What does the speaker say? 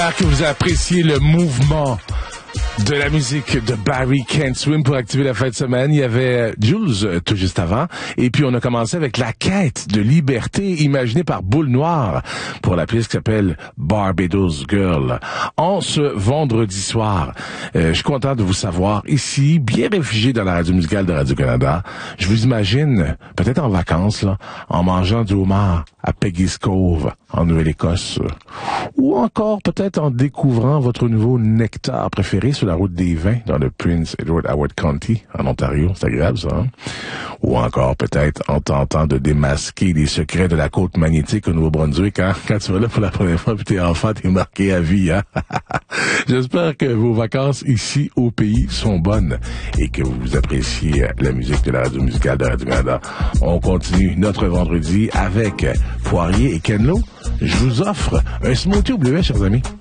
J'espère que vous appréciez le mouvement de la musique de Barry Can't Swim pour activer la fin de semaine. Il y avait Jules tout juste avant. Et puis on a commencé avec La quête de liberté imaginée par Boule Noire pour la pièce qui s'appelle Barbados Girl. En ce vendredi soir, je suis content de vous savoir ici, bien réfugié dans la radio musicale de Radio-Canada. Je vous imagine peut-être en vacances, là, en mangeant du homard à Peggy's Cove en Nouvelle-Écosse. Ou encore peut-être en découvrant votre nouveau nectar préféré sur la route des vins dans le Prince Edward Howard County en Ontario. C'est agréable, ça, hein? Ou encore peut-être en tentant de démasquer les secrets de la côte magnétique au Nouveau-Brunswick, hein? Quand tu vas là pour la première fois puis t'es enfant, t'es marqué à vie, hein? J'espère que vos vacances ici au pays sont bonnes et que vous appréciez la musique de la radio musicale de Radio-Canada. On continue notre vendredi avec Poirier et Ken Lo. Je vous offre un smoothie au bleuet, chers amis.